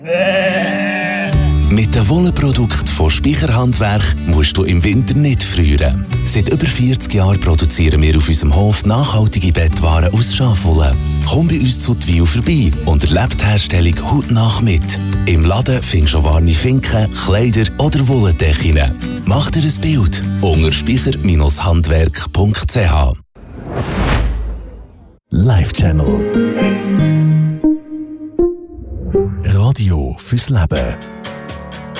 Mit den Wollenprodukten von Speicher Handwerk musst du im Winter nicht frieren. Seit über 40 Jahren produzieren wir auf unserem Hof nachhaltige Bettwaren aus Schafwolle. Komm bei uns zu Twil vorbei und erlebe die Herstellung hautnah mit. Im Laden findest du warme Finken, Kleider oder Wollendecken. Mach dir ein Bild unter speicher-handwerk.ch. Live Channel. Radio fürs Leben.